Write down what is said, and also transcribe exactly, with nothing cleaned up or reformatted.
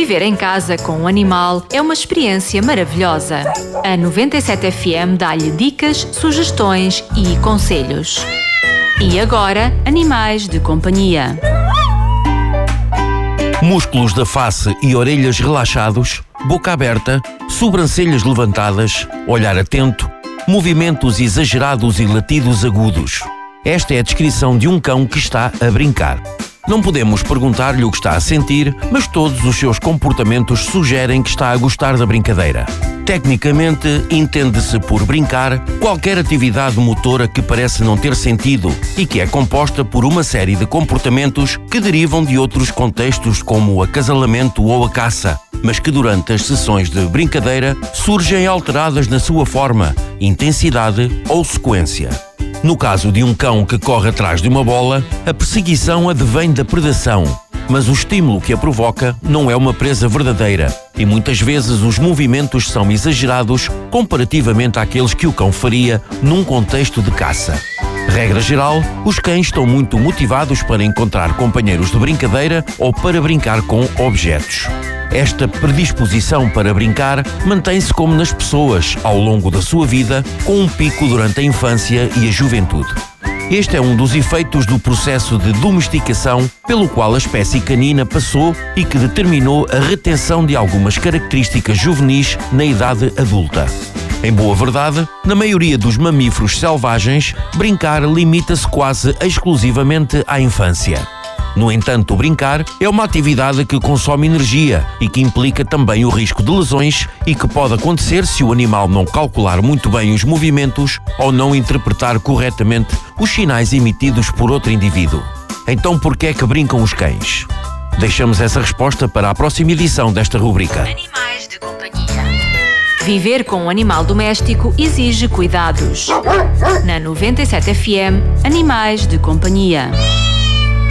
Viver em casa com um animal é uma experiência maravilhosa. A noventa e sete F M dá-lhe dicas, sugestões e conselhos. E agora, animais de companhia. Músculos da face e orelhas relaxados, boca aberta, sobrancelhas levantadas, olhar atento, movimentos exagerados e latidos agudos. Esta é a descrição de um cão que está a brincar. Não podemos perguntar-lhe o que está a sentir, mas todos os seus comportamentos sugerem que está a gostar da brincadeira. Tecnicamente, entende-se por brincar qualquer atividade motora que parece não ter sentido e que é composta por uma série de comportamentos que derivam de outros contextos como o acasalamento ou a caça, mas que durante as sessões de brincadeira surgem alteradas na sua forma, intensidade ou sequência. No caso de um cão que corre atrás de uma bola, a perseguição advém da predação, mas o estímulo que a provoca não é uma presa verdadeira e muitas vezes os movimentos são exagerados comparativamente àqueles que o cão faria num contexto de caça. Regra geral, os cães estão muito motivados para encontrar companheiros de brincadeira ou para brincar com objetos. Esta predisposição para brincar mantém-se como nas pessoas ao longo da sua vida, com um pico durante a infância e a juventude. Este é um dos efeitos do processo de domesticação pelo qual a espécie canina passou e que determinou a retenção de algumas características juvenis na idade adulta. Em boa verdade, na maioria dos mamíferos selvagens, brincar limita-se quase exclusivamente à infância. No entanto, o brincar é uma atividade que consome energia e que implica também o risco de lesões e que pode acontecer se o animal não calcular muito bem os movimentos ou não interpretar corretamente os sinais emitidos por outro indivíduo. Então, por que é que brincam os cães? Deixamos essa resposta para a próxima edição desta rubrica. Animais de companhia. Viver com um animal doméstico exige cuidados. Na noventa e sete F M, Animais de companhia.